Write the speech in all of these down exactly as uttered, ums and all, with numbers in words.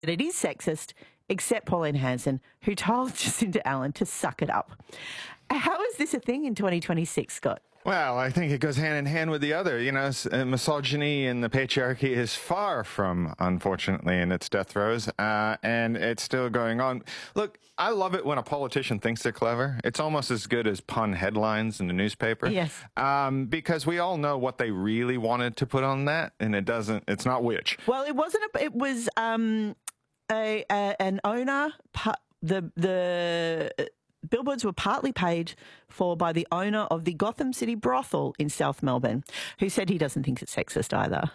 that it is sexist, except Pauline Hanson, who told Jacinda Allen to suck it up. How is this a thing in twenty twenty-six, Scott? Well, I think it goes hand in hand with the other. You know, misogyny and the patriarchy is far from, unfortunately, in its death throes, uh, and it's still going on. Look, I love it when a politician thinks they're clever. It's almost as good as pun headlines in the newspaper. Yes. Um, because we all know what they really wanted to put on that, and it doesn't, it's not which. Well, it wasn't, a, it was um, a, a an owner, the, the, billboards were partly paid for by the owner of the Gotham City brothel in South Melbourne, who said he doesn't think it's sexist either.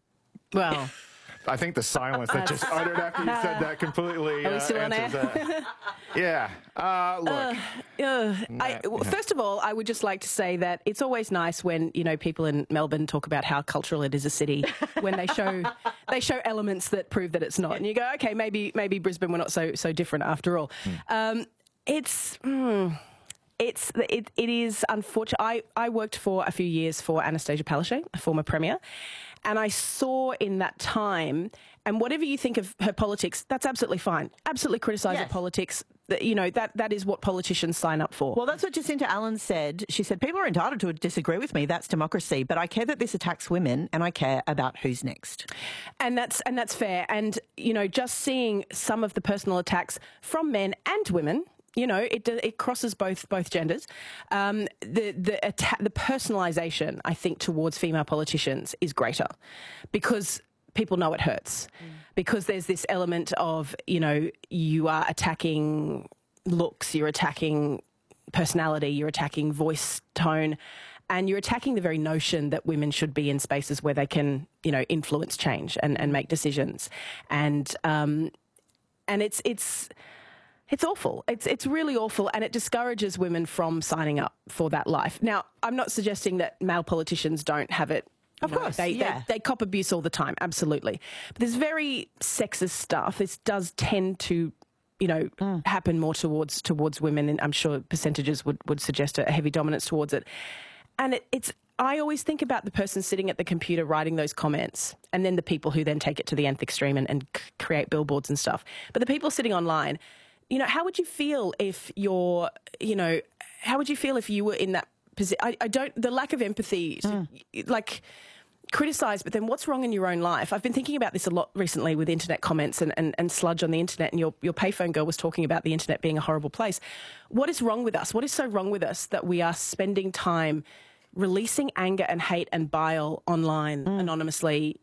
Well, I think the silence that just uttered after you said that completely uh, Are we still on answers air? that. Yeah. Uh, look. Uh, uh, I, well, first of all, I would just like to say that it's always nice when, you know, people in Melbourne talk about how cultural it is a city when they show they show elements that prove that it's not. And you go, okay, maybe maybe Brisbane, we're not so so different after all. Mm. Um, it's mm, it's it, it is unfortunate. I, I worked for a few years for Anastasia Palaszczuk, a former premier, and I saw in that time, and whatever you think of her politics, that's absolutely fine. Absolutely criticise Yes. her politics. You know, that that is what politicians sign up for. Well, that's what Jacinda Allen said. She said, people are entitled to disagree with me. That's democracy. But I care that this attacks women, and I care about who's next. And that's and that's fair. And, you know, just seeing some of the personal attacks from men and women, you know, it it crosses both both genders. Um, the the atta- the personalisation, I think, towards female politicians is greater because people know it hurts. Mm. Because there's this element of, you know, you are attacking looks, you're attacking personality, you're attacking voice tone, and you're attacking the very notion that women should be in spaces where they can, you know, influence change and, and make decisions. And um, and it's it's. It's awful. It's it's really awful, and it discourages women from signing up for that life. Now, I'm not suggesting that male politicians don't have it. Of know, course, they, yeah. they they cop abuse all the time, absolutely. But there's very sexist stuff. This does tend to, you know, mm. happen more towards towards women, and I'm sure percentages would, would suggest a heavy dominance towards it. And it, it's I always think about the person sitting at the computer writing those comments, and then the people who then take it to the nth extreme and, and c- create billboards and stuff. But the people sitting online, you know, how would you feel if you're, you know, how would you feel if you were in that position? I, I don't, the lack of empathy, mm. like, criticise, but then what's wrong in your own life? I've been thinking about this a lot recently with internet comments and, and, and sludge on the internet, and your, your payphone girl was talking about the internet being a horrible place. What is wrong with us? What is so wrong with us that we are spending time releasing anger and hate and bile online mm. anonymously?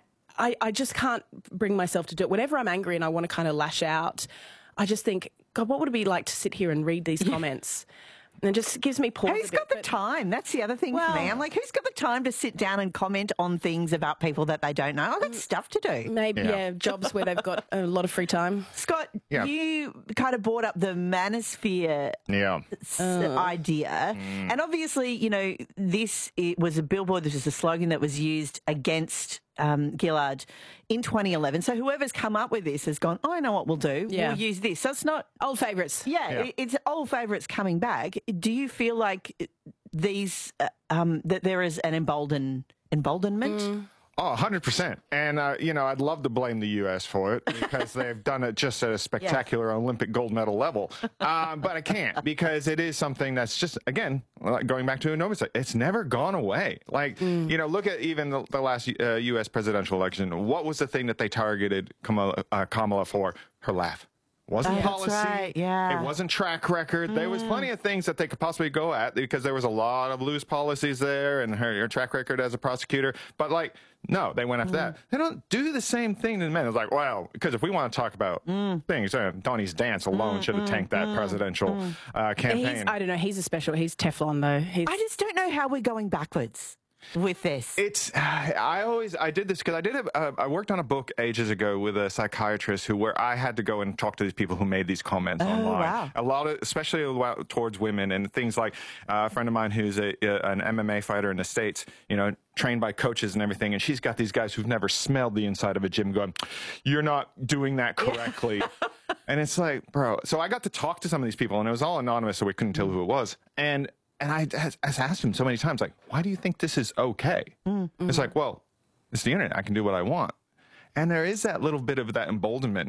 I, I just can't bring myself to do it. Whenever I'm angry and I want to kind of lash out, I just think, God, what would it be like to sit here and read these comments? And it just gives me pause. Who's got the time? That's the other thing well, for me. I'm like, who's got the time to sit down and comment on things about people that they don't know? I've got stuff to do. Maybe, yeah, yeah jobs where they've got a lot of free time. Scott, yeah. you kind of brought up the manosphere yeah. s- uh. idea. Mm. And obviously, you know, this it was a billboard, this was a slogan that was used against Um, Gillard in twenty eleven. So whoever's come up with this has gone, oh, I know what we'll do. Yeah. We'll use this. So it's not... Old favourites. Yeah, yeah. It, it's old favourites coming back. Do you feel like these, uh, um, that there is an embolden, emboldenment? Mm. Oh, one hundred percent. And, uh, you know, I'd love to blame the U S for it because they've done it just at a spectacular yeah. Olympic gold medal level. Um, but I can't because it is something that's just, again, like going back to an oversight, it's never gone away. Like, mm. you know, look at even the, the last uh, U S presidential election. What was the thing that they targeted Kamala, uh, Kamala for? Her laugh. Wasn't oh, policy. That's right, yeah. It wasn't track record. Mm. There was plenty of things that they could possibly go at because there was a lot of loose policies there and her, her track record as a prosecutor. But, like, no, they went after mm. that. They don't do the same thing to men. It's like, well, because if we want to talk about mm. things, uh, Donnie's dance alone mm, should have tanked that mm, presidential mm. Uh, campaign. He's, I don't know. He's a special. He's Teflon, though. He's... I just don't know how we're going backwards with this. It's, I always, I did this because I did, a, uh, I worked on a book ages ago with a psychiatrist who, where I had to go and talk to these people who made these comments oh, online. Wow. A lot of, especially towards women and things like uh, a friend of mine who's a, a, an M M A fighter in the States, you know, trained by coaches and everything. And she's got these guys who've never smelled the inside of a gym going, you're not doing that correctly. And it's like, bro, so I got to talk to some of these people and it was all anonymous. So we couldn't tell who it was. And And I, I asked him so many times, like, why do you think this is okay? Mm-hmm. It's like, well, it's the internet. I can do what I want. And there is that little bit of that emboldenment